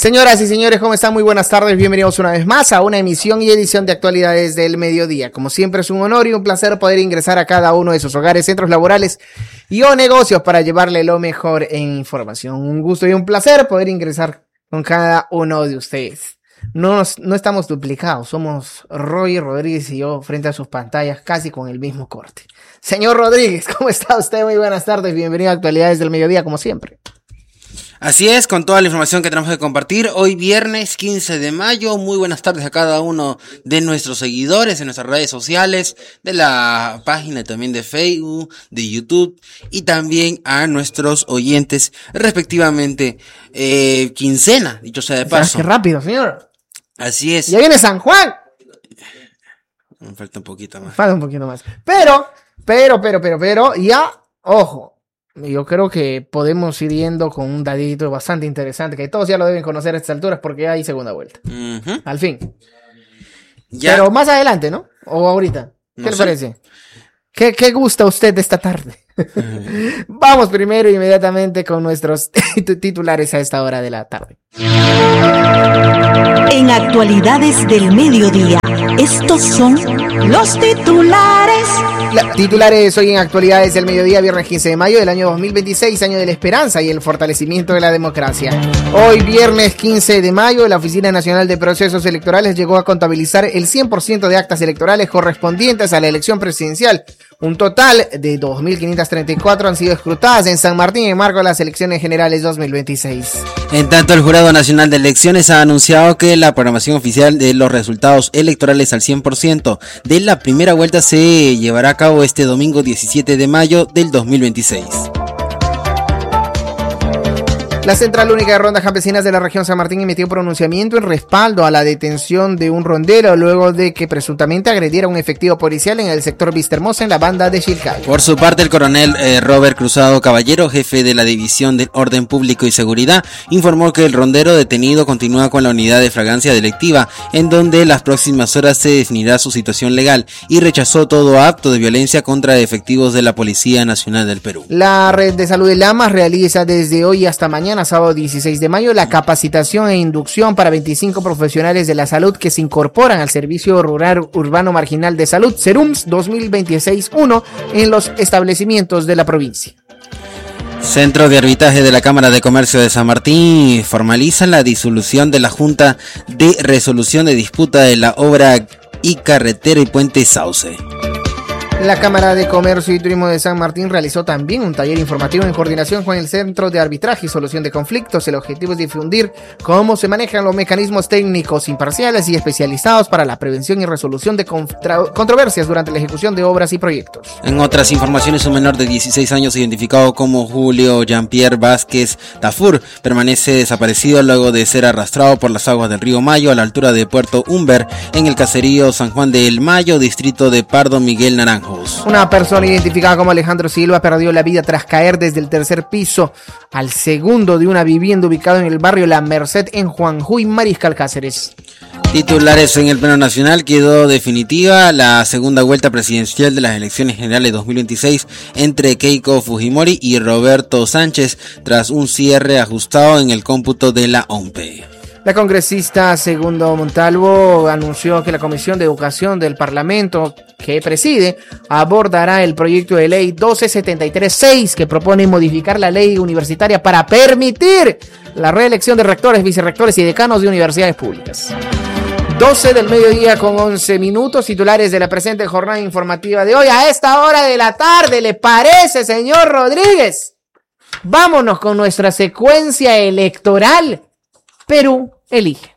Señoras y señores, ¿cómo están? Muy buenas tardes, bienvenidos una vez más a una emisión y edición de Actualidades del Mediodía. Como siempre es un honor y un placer poder ingresar a cada uno de sus hogares, centros laborales y o negocios para llevarle lo mejor en información. Un gusto y un placer poder ingresar con cada uno de ustedes. No estamos duplicados, somos Roy Rodríguez y yo frente a sus pantallas casi con el mismo corte. Señor Rodríguez, ¿cómo está usted? Muy buenas tardes, bienvenido a Actualidades del Mediodía como siempre. Así es, con toda la información que tenemos que compartir, hoy viernes 15 de mayo, muy buenas tardes a cada uno de nuestros seguidores en nuestras redes sociales, de la página también de Facebook, de YouTube y también a nuestros oyentes respectivamente, quincena, dicho sea de paso. ¡Qué rápido, señor! Así es. ¡Ya viene San Juan! Me falta un poquito más. Falta un poquito más. Pero, ya, ojo. Yo creo que podemos ir yendo con un dadito bastante interesante, que todos ya lo deben conocer a estas alturas porque ya hay segunda vuelta. Uh-huh. Al fin. Ya. Pero más adelante, ¿no? O ahorita. ¿Qué le parece? ¿Qué gusta usted de esta tarde? Uh-huh. Vamos primero inmediatamente con nuestros titulares a esta hora de la tarde. En Actualidades del Mediodía, estos son los titulares. Titulares hoy en Actualidades del Mediodía, viernes 15 de mayo del año 2026, año de la esperanza y el fortalecimiento de la democracia. Hoy, viernes 15 de mayo, la Oficina Nacional de Procesos Electorales llegó a contabilizar el 100% de actas electorales correspondientes a la elección presidencial. Un total de 2.534 han sido escrutadas en San Martín en marco de las elecciones generales 2026. En tanto, el Jurado Nacional de Elecciones ha anunciado que la programación oficial de los resultados electorales al 100% de la primera vuelta se llevará a cabo este domingo 17 de mayo del 2026. La Central Única de Rondas Campesinas de la región San Martín emitió pronunciamiento en respaldo a la detención de un rondero luego de que presuntamente agrediera a un efectivo policial en el sector Vistahermosa en la banda de Chilcay. Por su parte, el coronel Robert Cruzado Caballero, jefe de la División de Orden Público y Seguridad, informó que el rondero detenido continúa con la unidad de flagrancia delictiva, en donde en las próximas horas se definirá su situación legal, y rechazó todo acto de violencia contra efectivos de la Policía Nacional del Perú. La Red de Salud de Lamas realiza desde hoy hasta mañana, sábado 16 de mayo, la capacitación e inducción para 25 profesionales de la salud que se incorporan al Servicio Rural Urbano Marginal de Salud, SERUMS 2026-1, en los establecimientos de la provincia. Centro de Arbitraje de la Cámara de Comercio de San Martín formaliza la disolución de la Junta de Resolución de Disputa de la obra y carretera y puente Sauce. La Cámara de Comercio y Turismo de San Martín realizó también un taller informativo en coordinación con el Centro de Arbitraje y Solución de Conflictos. El objetivo es difundir cómo se manejan los mecanismos técnicos imparciales y especializados para la prevención y resolución de controversias durante la ejecución de obras y proyectos. En otras informaciones, un menor de 16 años identificado como Julio Jean-Pierre Vázquez Tafur permanece desaparecido luego de ser arrastrado por las aguas del río Mayo a la altura de Puerto Humber en el caserío San Juan del Mayo, distrito de Pardo Miguel Naranjo. Una persona identificada como Alejandro Silva perdió la vida tras caer desde el tercer piso al segundo de una vivienda ubicada en el barrio La Merced en Juanjuy, Mariscal Cáceres. Titulares: en el Pleno Nacional quedó definitiva la segunda vuelta presidencial de las elecciones generales 2026 entre Keiko Fujimori y Roberto Sánchez tras un cierre ajustado en el cómputo de la OMPE. La congresista Segundo Montalvo anunció que la Comisión de Educación del Parlamento que preside abordará el proyecto de ley 12736 que propone modificar la ley universitaria para permitir la reelección de rectores, vicerrectores y decanos de universidades públicas. 12 del mediodía con 11 minutos, titulares de la presente jornada informativa de hoy a esta hora de la tarde. ¿Le parece, señor Rodríguez? Vámonos con nuestra secuencia electoral. Perú elige.